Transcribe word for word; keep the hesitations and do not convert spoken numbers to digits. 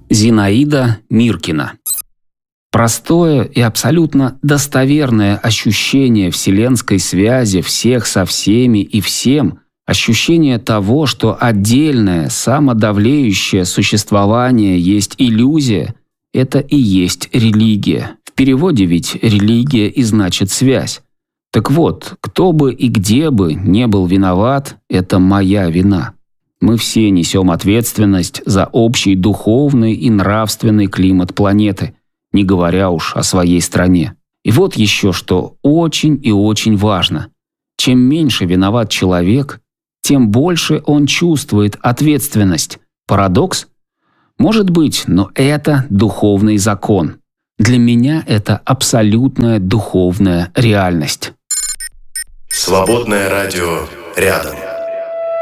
Зинаида Миркина. Простое и абсолютно достоверное ощущение вселенской связи всех со всеми и всем, ощущение того, что отдельное, самодавлеющее существование есть иллюзия, это и есть религия. В переводе ведь религия и значит связь. Так вот, кто бы и где бы не был виноват, это моя вина. Мы все несем ответственность за общий духовный и нравственный климат планеты, не говоря уж о своей стране. И вот еще что очень и очень важно. Чем меньше виноват человек, тем больше он чувствует ответственность. Парадокс? Может быть, но это духовный закон. Для меня это абсолютная духовная реальность. Свободное радио рядом.